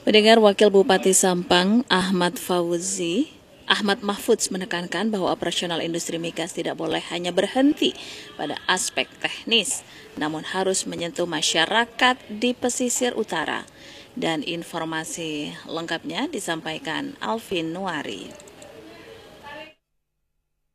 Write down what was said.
Pendengar, Wakil Bupati Sampang Ahmad Mahfudz menekankan bahwa operasional industri migas tidak boleh hanya berhenti pada aspek teknis, namun harus menyentuh masyarakat di pesisir utara. Dan informasi lengkapnya disampaikan Alvin Nuari.